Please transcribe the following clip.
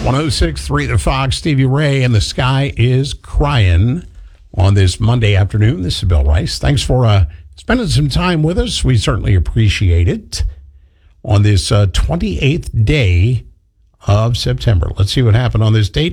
106.3 The Fox, Stevie Ray, and the sky is crying on this Monday afternoon. This is Bill Rice. Thanks for spending some time with us. We certainly appreciate it on this 28th day of September. Let's see what happened on this date.